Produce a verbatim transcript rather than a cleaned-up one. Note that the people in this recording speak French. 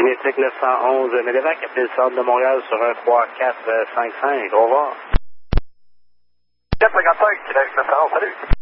Métrique neuf cent onze, Medevac, appelez le centre de Montréal sur un trois quatre cinq cinq. Au revoir. quatre cinquante-cinq, Québec neuf cent onze, salut.